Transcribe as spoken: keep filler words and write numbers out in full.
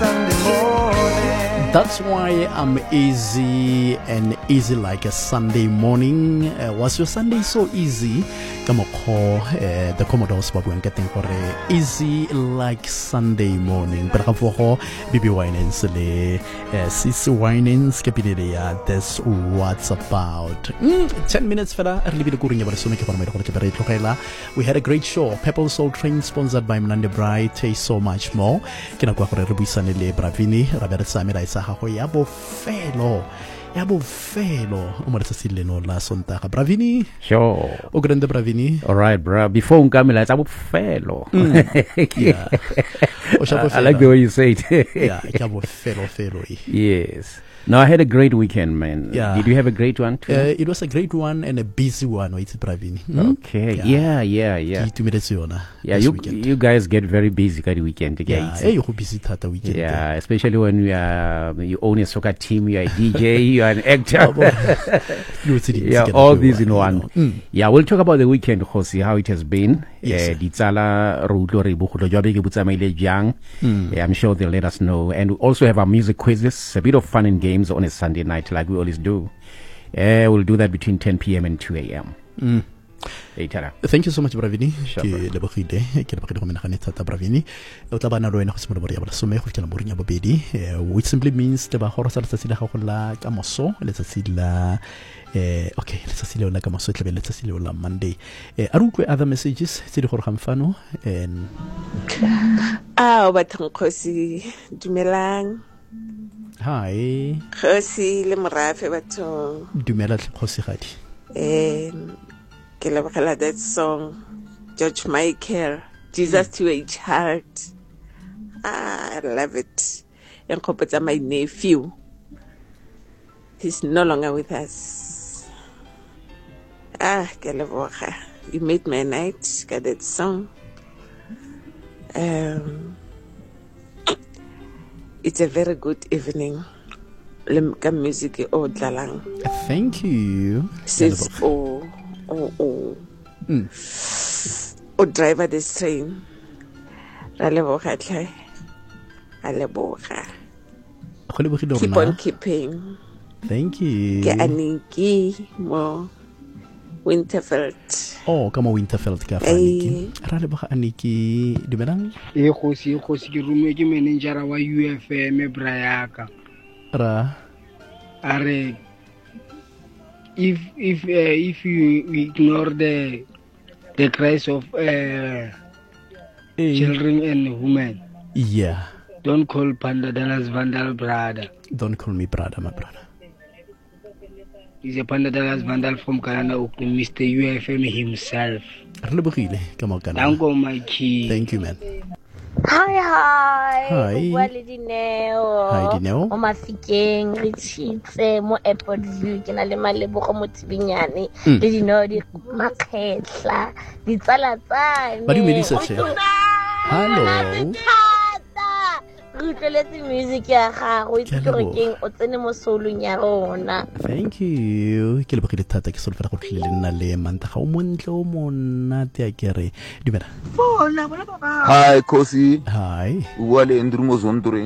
Sunday morning. That's why I'm easy and easy like a Sunday morning. Uh, was your Sunday so easy? Come on, call uh, the Commodores Babu and getting for easy like Sunday morning. But for Bibi Winans, Sis Winans, Capidia, that's what's about. Mm, ten minutes for that. We had a great show. Pepple Soul Train sponsored by Mnande Bright. Taste so much more. Kina kwa kore rebuisane le Bravini. Robert Samira isa haho yabo felo. Yabo felo. Umarisa sileno la sontaga. Bravini. Sure. O grande Bravini. All right, bro. Before unkamila, it's yabo felo. Mm. Yeah. I, I like the way you say it. Yeah, yabo felo felo. Yes. No, I had a great weekend, man. Yeah. Did you have a great one too? Uh, it was a great one and a busy one. It's Bravini. Mm? Okay. Yeah, yeah, yeah. Yeah, yeah you you guys get very busy at the weekend. Yeah, yeah, you're busy at the weekend. Yeah, especially when you are you own a soccer team, you are a D J, you are an actor. Yeah, all these in one. Mm. Yeah, we'll talk about the weekend, Jose, how it has been. Yes. Uh, mm. I'm sure they'll let us know. And we also have our music quizzes, a bit of fun and games on a Sunday night like we always do. Uh, we'll do that between ten p.m. and two a.m. Mm. Hey, thank you so much, Bravini. Sure, ke lebogile ke lebogile go menagane thata Bravini o tla bana lo wena go simolola bore ya bala some go fitela moring ya bobedi, which simply means le ba go rasa letsatsi la gago la ka moso letsatsi la eh okay letsatsi le la ka moso tle be letsatsi le la Monday. Eh a re utlwe other messages tse di go rogam fano and ah o bathong khosi dumelang. Hi Khosi le morafe bathong dumela khosi gadi. Eh ke lebogela that song George Michael, Jesus mm. to a Child. Ah, I love it. And kopetsa my nephew, he's no longer with us. Ah, ke leboga. You made my night. Got that song. Um, it's a very good evening. Lemka music o dlalang. Thank you. Sis o o o. Mm. O driver this train. Ra leboga tlhe. A leboga. Keep on keeping. Thank you. Ke Aniki mo Winterfeld. Oh, kama Winterfeld ka Aniki. Ra leboga Aniki. Dumelang? E go se go se ke rume ke manager wa U F M Brayaka. Ra are if if uh, if you ignore the the cries of uh, hey. children and women, yeah, don't call Panda Dallas Vandal brother. Don't call me brother, my brother. He's a Panda Dallas Vandal from Canada, Mister U F M himself. Thank you, man. Hi, hi. Hi. Bua le Dineo. Hi, Dineo. O Mafikeng re tshitse mo airport view ke na le malebogo mo Tsibinyane le Dineo di makgetla di tsala tsane. Ba di medisa che. Hello. Re tleletse music ya gago e tlorekeng o tsene mo soulong ya rona. Thank you. Ke le bogile thata ke solofela go tlile nna le manta ga o montle o monate a kere. Dumela. Hi, Kosi. Hi. Wale Andrew Mozondore.